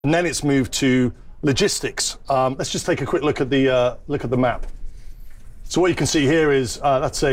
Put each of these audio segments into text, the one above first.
And then it's moved to logistics. Let's just take a quick look at the map. So what you can see here is that's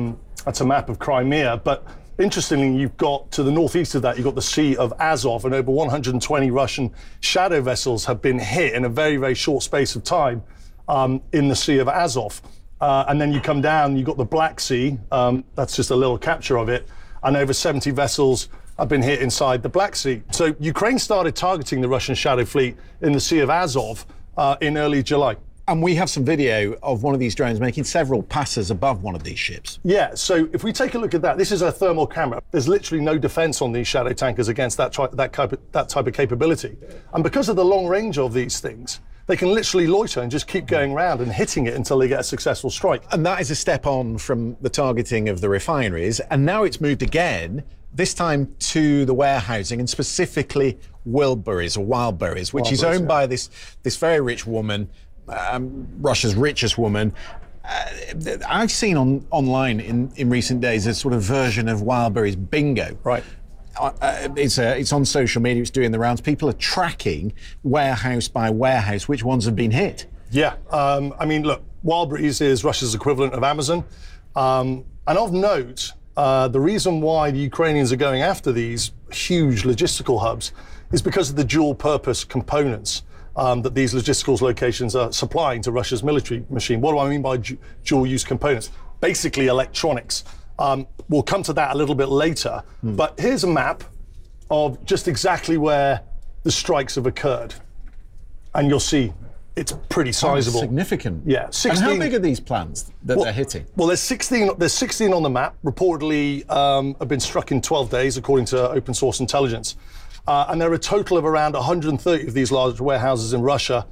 a map of Crimea, but interestingly, you've got to the northeast of that, you've got the Sea of Azov, and over 120 Russian shadow vessels have been hit in a very, very short space of time in the Sea of Azov. And then you come down, you've got the Black Sea, that's just a little capture of it, and over 70 vessels have been hit inside the Black Sea. So Ukraine started targeting the Russian shadow fleet in the Sea of Azov in early July. And we have some video of one of these drones making several passes above one of these ships. Yeah, so if we take a look at that, this is a thermal camera. There's literally no defense on these shadow tankers against that type of capability. And because of the long range of these things, they can literally loiter and just keep going around and hitting it until they get a successful strike. And that is a step on from the targeting of the refineries. And now it's moved again, this time to the warehousing, and specifically Wildberries, which is owned by this very rich woman, Russia's richest woman. I've seen online in recent days a sort of version of Wildberries bingo. Right. It's on social media, it's doing the rounds. People are tracking warehouse by warehouse which ones have been hit. Yeah, I mean, look, Wildberries is Russia's equivalent of Amazon. And of note, the reason why the Ukrainians are going after these huge logistical hubs is because of the dual purpose components that these logistical locations are supplying to Russia's military machine. What do I mean by dual use components? Basically electronics. We'll come to that a little bit later, but here's a map of just exactly where the strikes have occurred. And you'll see it's pretty sizable. Significant. Yeah. 16, and how big are these plants that they're hitting? Well, there's 16 on the map, reportedly have been struck in 12 days, according to open source intelligence. And there are a total of around 130 of these large warehouses in Russia